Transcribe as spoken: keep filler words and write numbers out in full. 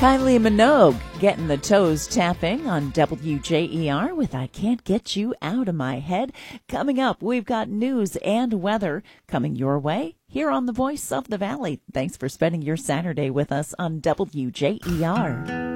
Kylie Minogue getting the toes tapping on W J E R with I Can't Get You Out of My Head. Coming up, we've got news and weather coming your way here on the Voice of the Valley. Thanks for spending your Saturday with us on W J E R.